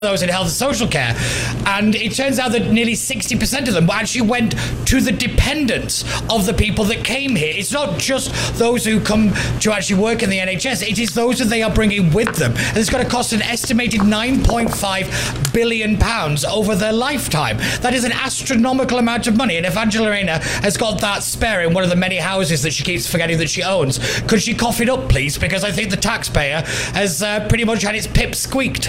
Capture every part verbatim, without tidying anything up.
those in health and social care, and it turns out that nearly sixty percent of them actually went to the dependents of the people that came here. It's not just those who come to actually work in the N H S, it is those that they are bringing with them. And it's going to cost an estimated nine point five billion pounds over their lifetime. That is an astronomical amount of money, and if Angela Rayner has got that spare in one of the many houses that she keeps forgetting that she owns, could she cough it up, please? Because I think the taxpayer has uh, pretty much had its pip squeaked.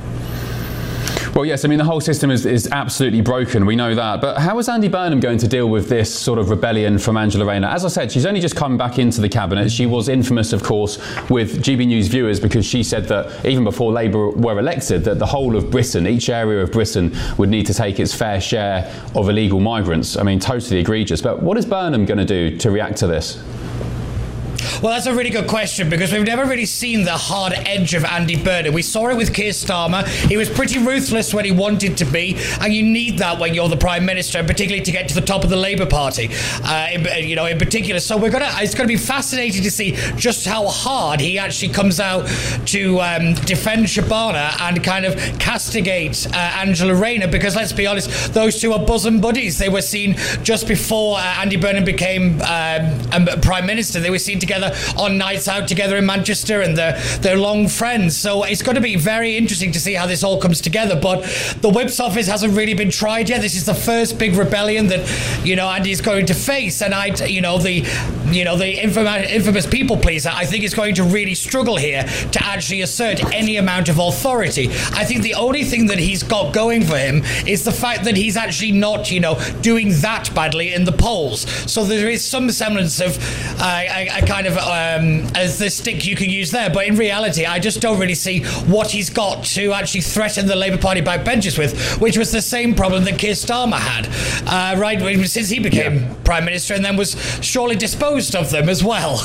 Well, yes, I mean, the whole system is, is absolutely broken. We know that. But how is Andy Burnham going to deal with this sort of rebellion from Angela Rayner? As I said, she's only just come back into the cabinet. She was infamous, of course, with G B News viewers because she said that even before Labour were elected, that the whole of Britain, each area of Britain, would need to take its fair share of illegal migrants. I mean, totally egregious. But what is Burnham going to do to react to this? Well, that's a really good question, because we've never really seen the hard edge of Andy Burnham. We saw it with Keir Starmer. He was pretty ruthless when he wanted to be, and you need that when you're the Prime Minister, and particularly to get to the top of the Labour Party, uh, in, you know, in particular. So we're gonna, it's going to be fascinating to see just how hard he actually comes out to um, defend Shabana and kind of castigate uh, Angela Rayner, because let's be honest, those two are bosom buddies. They were seen just before uh, Andy Burnham became um, Prime Minister. They were seen together on nights out together in Manchester, and they're, they're long friends. So it's going to be very interesting to see how this all comes together. But the Whip's office hasn't really been tried yet. This is the first big rebellion that, you know, Andy's going to face. And I, you know, the, you know, the infamous, infamous people pleaser, I think is going to really struggle here to actually assert any amount of authority. I think the only thing that he's got going for him is the fact that he's actually not, you know, doing that badly in the polls. So there is some semblance of uh, a, a kind of um, as the stick you can use there, but in reality I just don't really see what he's got to actually threaten the Labour Party backbenchers with, which was the same problem that Keir Starmer had uh, right since he became yeah. Prime Minister, and then was surely disposed of them as well.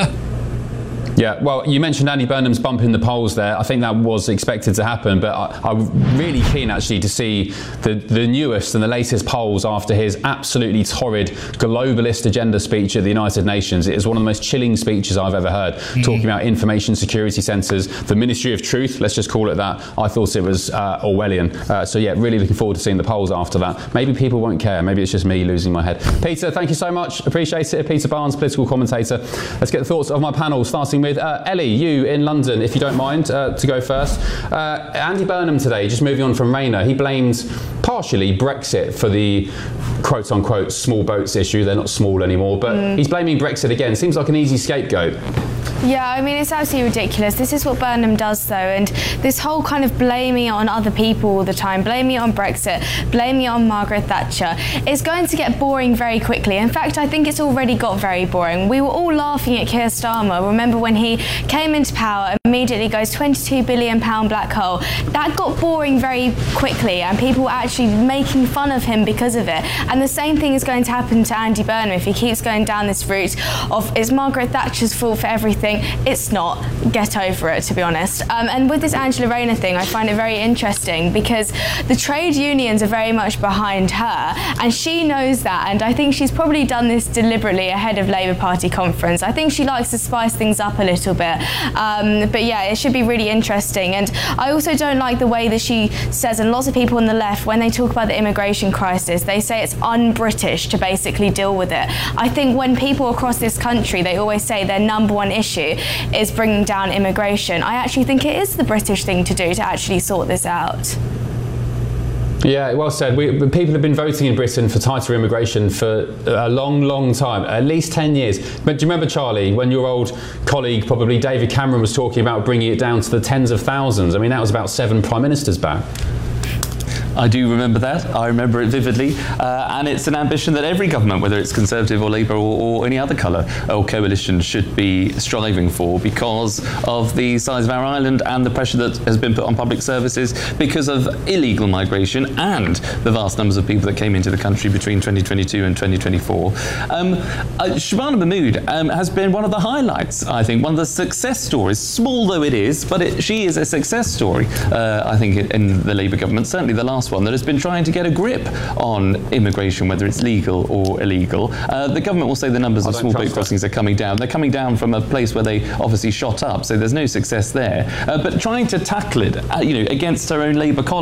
Yeah, well, you mentioned Andy Burnham's bump in the polls there. I think that was expected to happen, but I, I'm really keen actually to see the, the newest and the latest polls after his absolutely torrid globalist agenda speech at the United Nations. It is one of the most chilling speeches I've ever heard, mm. talking about information security centres, the Ministry of Truth, let's just call it that. I thought it was uh, Orwellian. Uh, so yeah, really looking forward to seeing the polls after that. Maybe people won't care. Maybe it's just me losing my head. Peter, thank you so much. Appreciate it. Peter Barnes, political commentator. Let's get the thoughts of my panel, starting with uh, Ellie, you in London, if you don't mind, uh, to go first. Uh, Andy Burnham today, just moving on from Rayner, he blamed partially Brexit for the quote-unquote small boats issue. They're not small anymore, but mm. he's blaming Brexit again. Seems like an easy scapegoat. Yeah, I mean, it's absolutely ridiculous. This is what Burnham does, though, and this whole kind of blaming it on other people all the time, blaming it on Brexit, blaming it on Margaret Thatcher, is going to get boring very quickly. In fact, I think it's already got very boring. We were all laughing at Keir Starmer. Remember when he came into power, immediately goes twenty-two billion pound black hole. That got boring very quickly, and people were actually making fun of him because of it. And the same thing is going to happen to Andy Burnham if he keeps going down this route of it's Margaret Thatcher's fault for everything. It's not. Get over it, to be honest. Um, and with this Angela Rayner thing, I find it very interesting because the trade unions are very much behind her, and she knows that, and I think she's probably done this deliberately ahead of Labour Party conference. I think she likes to spice things up a little bit. Um, but yeah, it should be really interesting. And I also don't like the way that she says, and lots of people on the left, when they talk about the immigration crisis, they say it's un-British to basically deal with it. I think when people across this country, they always say their number one issue is bringing down immigration. I actually think it is the British thing to do to actually sort this out. Yeah, well said. We, people have been voting in Britain for tighter immigration for a long, long time, at least ten years. But do you remember, Charlie, when your old colleague, probably David Cameron, was talking about bringing it down to the tens of thousands? I mean, that was about seven prime ministers back. I do remember that. I remember it vividly. Uh, and it's an ambition that every government, whether it's Conservative or Labour or, or any other colour or coalition, should be striving for because of the size of our island and the pressure that has been put on public services because of illegal migration and the vast numbers of people that came into the country between twenty twenty-two and twenty twenty-four. Um, uh, Shabana Mahmood um, has been one of the highlights, I think, one of the success stories, small though it is, but it, she is a success story, uh, I think, in the Labour government. Certainly the last last one, that has been trying to get a grip on immigration, whether it's legal or illegal. Uh, the government will say the numbers of small boat crossings are coming down. They're coming down from a place where they obviously shot up, so there's no success there. Uh, but trying to tackle it, uh, you know, against her own Labour colleagues.